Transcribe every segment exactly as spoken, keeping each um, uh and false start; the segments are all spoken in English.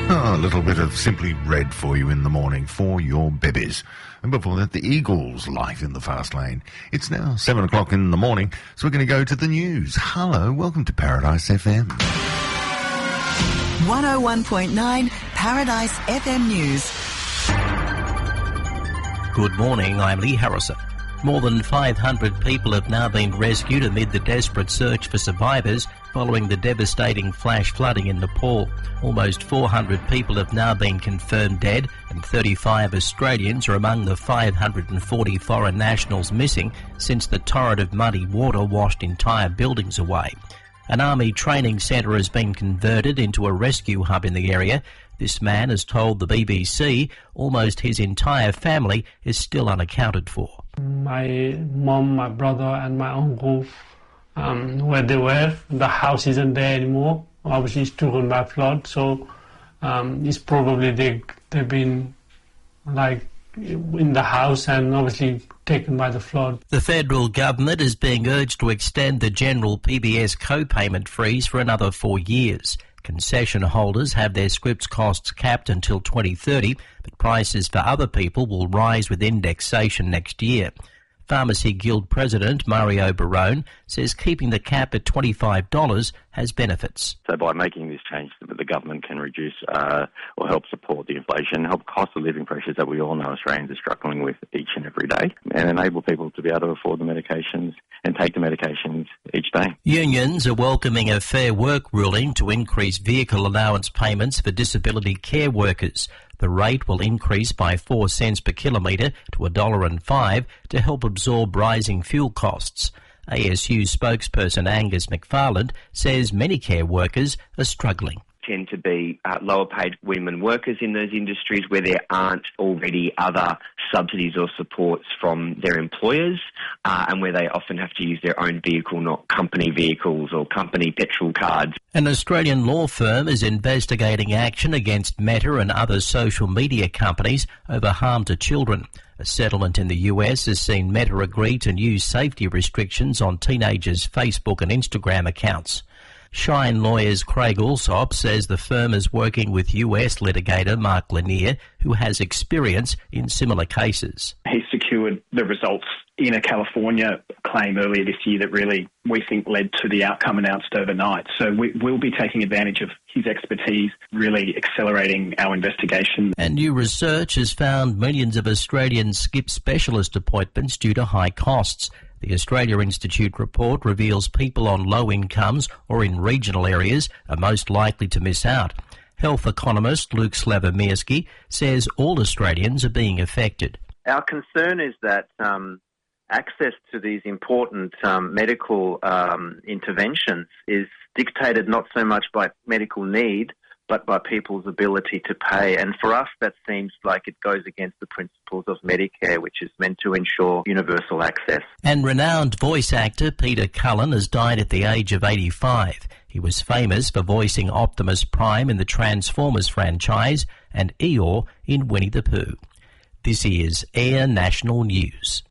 Oh, a little bit of Simply Red for you in the morning for your bebbies. And before that, the Eagles live in the fast lane. It's now seven o'clock in the morning, so we're going to go to the news. Hello, welcome to Paradise F M. one oh one point nine Paradise F M News. Good morning, I'm Lee Harrison. More than five hundred people have now been rescued amid the desperate search for survivors following the devastating flash flooding in Nepal. Almost four hundred people have now been confirmed dead, and thirty-five Australians are among the five hundred forty foreign nationals missing since the torrent of muddy water washed entire buildings away. An army training centre has been converted into a rescue hub in the area. This man has told the B B C almost his entire family is still unaccounted for. My mom, my brother and my uncle, um, where they were, the house isn't there anymore. Obviously it's taken by flood, so um, it's probably they, they've been like in the house and obviously taken by the flood. The federal government is being urged to extend the general P B S co-payment freeze for another four years. Concession holders have their scripts costs capped until twenty thirty, but prices for other people will rise with indexation next year. Pharmacy Guild President Mario Barone says keeping the cap at twenty-five dollars has benefits. So by making this change, the government can reduce uh, or help support the inflation, help cost of living pressures that we all know Australians are struggling with each and every day, and enable people to be able to afford the medications and take the medications each day. Unions are welcoming a Fair Work ruling to increase vehicle allowance payments for disability care workers. The rate will increase by four cents per kilometre to one dollar and five to help absorb rising fuel costs. A S U spokesperson Angus McFarland says many care workers are struggling. Tend to be uh, lower paid women workers in those industries where there aren't already other subsidies or supports from their employers, uh, and where they often have to use their own vehicle, not company vehicles or company petrol cards. An Australian law firm is investigating action against Meta and other social media companies over harm to children. A settlement in the U S has seen Meta agree to new safety restrictions on teenagers' Facebook and Instagram accounts. Shine Lawyers Craig Alsop says the firm is working with U S litigator Mark Lanier, who has experience in similar cases. He secured the results in a California claim earlier this year that really, we think, led to the outcome announced overnight. So we will be taking advantage of his expertise, really accelerating our investigation. And new research has found millions of Australians skip specialist appointments due to high costs. The Australia Institute report reveals people on low incomes or in regional areas are most likely to miss out. Health economist Luke Slavomirsky says all Australians are being affected. Our concern is that um, access to these important um, medical um, interventions is dictated not so much by medical need, but by people's ability to pay. And for us, that seems like it goes against the principles of Medicare, which is meant to ensure universal access. And renowned voice actor Peter Cullen has died at the age of eighty-five. He was famous for voicing Optimus Prime in the Transformers franchise and Eeyore in Winnie the Pooh. This is Air National News.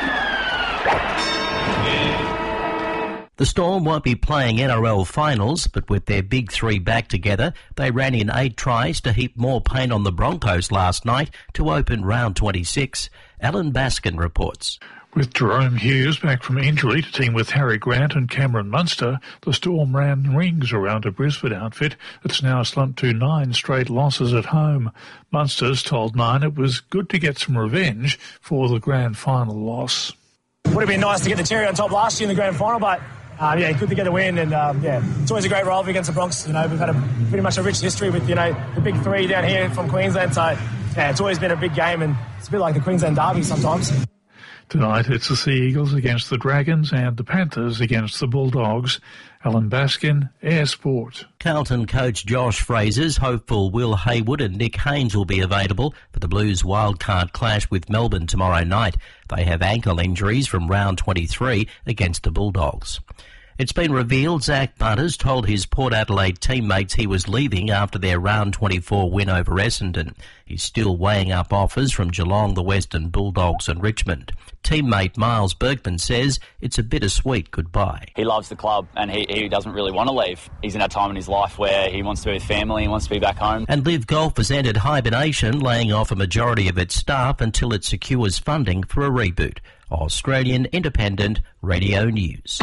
The Storm won't be playing N R L finals, but with their big three back together, they ran in eight tries to heap more pain on the Broncos last night to open round twenty-six. Alan Baskin reports. With Jerome Hughes back from injury to team with Harry Grant and Cameron Munster, the Storm ran rings around a Brisbane outfit that's now slumped to nine straight losses at home. Munster's told Nine it was good to get some revenge for the grand final loss. Would have been nice to get the cherry on top last year in the grand final, but Um, yeah, good to get a win, and um, yeah, it's always a great rivalry against the Bronx. You know, we've had a pretty much a rich history with, you know, the big three down here from Queensland, so yeah, it's always been a big game, and it's a bit like the Queensland derby sometimes. Tonight it's the Sea Eagles against the Dragons and the Panthers against the Bulldogs. Alan Baskin, Air Sport. Carlton coach Josh Fraser's hopeful Will Haywood and Nick Haynes will be available for the Blues wildcard clash with Melbourne tomorrow night. They have ankle injuries from round twenty-three against the Bulldogs. It's been revealed Zach Butters told his Port Adelaide teammates he was leaving after their round twenty-four win over Essendon. He's still weighing up offers from Geelong, the Western Bulldogs and Richmond. Teammate Miles Bergman says it's a bittersweet goodbye. He loves the club and he, he doesn't really want to leave. He's in a time in his life where he wants to be with family, he wants to be back home. And Live Golf has entered hibernation, laying off a majority of its staff until it secures funding for a reboot. Australian Independent Radio News.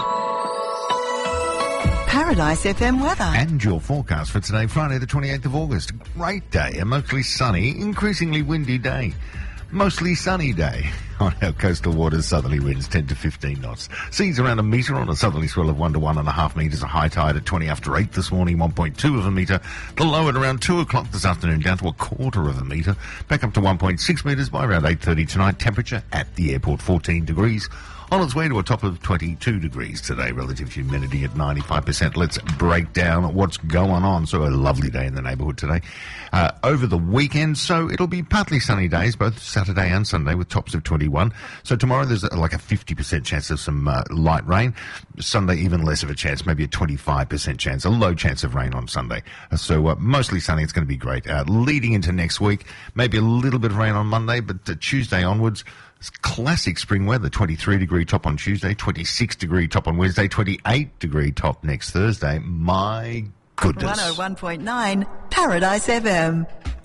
Paradise F M weather. And your forecast for today, Friday the twenty-eighth of August. Great day, a mostly sunny, increasingly windy day. Mostly sunny day. On our coastal waters, southerly winds ten to fifteen knots. Seas around a metre on a southerly swell of one to one and a half metres. A high tide at twenty after eight this morning, one point two of a metre. The low at around two o'clock this afternoon, down to a quarter of a metre. Back up to one point six metres by around eight thirty tonight. Temperature at the airport fourteen degrees. On its way to a top of twenty-two degrees today, relative humidity at ninety-five percent. Let's break down what's going on. So a lovely day in the neighbourhood today. Uh, over the weekend, so it'll be partly sunny days, both Saturday and Sunday, with tops of twenty-one. So tomorrow there's a, like a fifty percent chance of some uh, light rain. Sunday, even less of a chance, maybe a twenty-five percent chance, a low chance of rain on Sunday. Uh, so uh, mostly sunny, it's going to be great. Uh, leading into next week, maybe a little bit of rain on Monday, but uh, Tuesday onwards, it's classic spring weather. twenty-three degree top on Tuesday, twenty-six degree top on Wednesday, twenty-eight degree top next Thursday. My goodness. one oh one point nine Paradise F M.